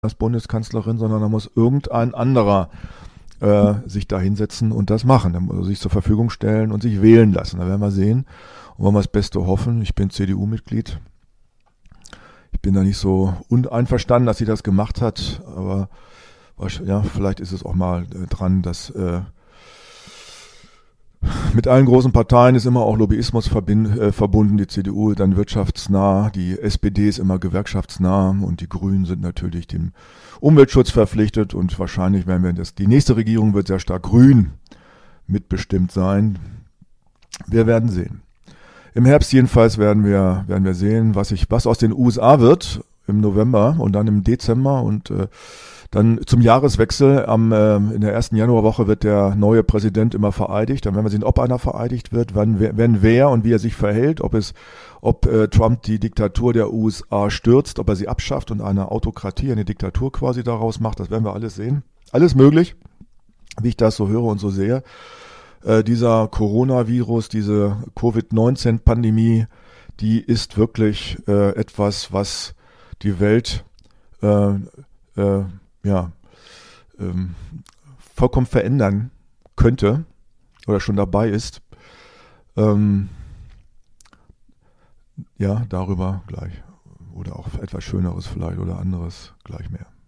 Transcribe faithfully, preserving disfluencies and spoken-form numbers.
als Bundeskanzlerin, sondern da muss irgendein anderer äh, sich da hinsetzen und das machen. Er muss sich zur Verfügung stellen und sich wählen lassen. Da werden wir sehen und wollen wir das Beste hoffen. Ich bin C D U-Mitglied. Ich bin da nicht so uneinverstanden, dass sie das gemacht hat, aber ja, vielleicht ist es auch mal äh, dran, dass äh, mit allen großen Parteien ist immer auch Lobbyismus verbind, äh, verbunden. Die C D U dann wirtschaftsnah, die S P D ist immer gewerkschaftsnah und die Grünen sind natürlich dem Umweltschutz verpflichtet und wahrscheinlich werden wir das, die nächste Regierung wird sehr stark grün mitbestimmt sein. Wir werden sehen. Im Herbst jedenfalls werden wir, werden wir sehen, was ich, was aus den U S A wird im November und dann im Dezember und äh, dann zum Jahreswechsel am äh, in der ersten Januarwoche wird der neue Präsident immer vereidigt. Dann werden wir sehen, ob einer vereidigt wird, wann, wenn wer und wie er sich verhält, ob es, ob äh, Trump die Diktatur der U S A stürzt, ob er sie abschafft und eine Autokratie, eine Diktatur quasi daraus macht. Das werden wir alles sehen. Alles möglich, wie ich das so höre und so sehe. Äh, dieser Coronavirus, diese Covid neunzehn Pandemie, die ist wirklich äh, etwas, was die Welt äh, äh, ja, ähm, vollkommen verändern könnte oder schon dabei ist. Ähm, ja, darüber gleich. Oder auch etwas Schöneres vielleicht oder anderes gleich mehr.